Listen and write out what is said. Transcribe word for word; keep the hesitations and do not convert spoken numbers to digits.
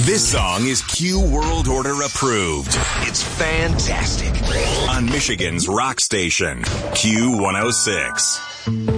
This song is Q World Order approved. It's fantastic. On Michigan's rock station, Q one oh six.